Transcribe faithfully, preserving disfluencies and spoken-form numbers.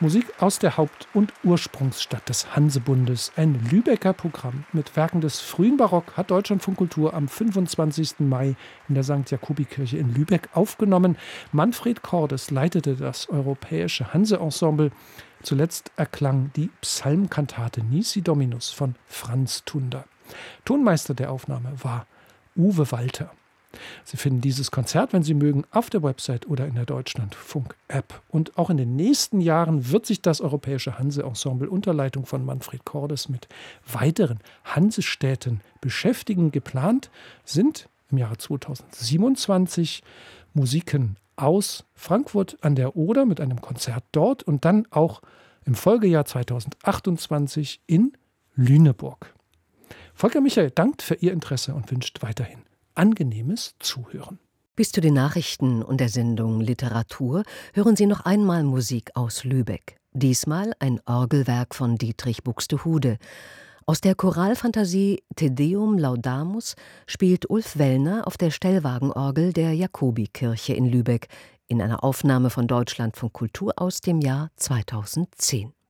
Musik aus der Haupt- und Ursprungsstadt des Hansebundes. Ein Lübecker Programm mit Werken des frühen Barock hat Deutschlandfunk Kultur am fünfundzwanzigsten Mai in der Sankt Jakobikirche in Lübeck aufgenommen. Manfred Cordes leitete das europäische Hanse-Ensemble. Zuletzt erklang die Psalmkantate Nisi Dominus von Franz Tunder. Tonmeister der Aufnahme war Uwe Walter. Sie finden dieses Konzert, wenn Sie mögen, auf der Website oder in der Deutschlandfunk-App. Und auch in den nächsten Jahren wird sich das Europäische Hanse-Ensemble unter Leitung von Manfred Cordes mit weiteren Hansestädten beschäftigen. Geplant sind im Jahre zweitausendsiebenundzwanzig Musiken aus Frankfurt an der Oder mit einem Konzert dort und dann auch im Folgejahr zweitausendachtundzwanzig in Lüneburg. Volker Michael dankt für Ihr Interesse und wünscht weiterhin angenehmes Zuhören. Bis zu den Nachrichten und der Sendung Literatur hören Sie noch einmal Musik aus Lübeck. Diesmal ein Orgelwerk von Dietrich Buxtehude. Aus der Choralfantasie Te Deum Laudamus spielt Ulf Wellner auf der Stellwagenorgel der Jakobikirche in Lübeck in einer Aufnahme von Deutschlandfunk Kultur aus dem Jahr zweitausendzehn.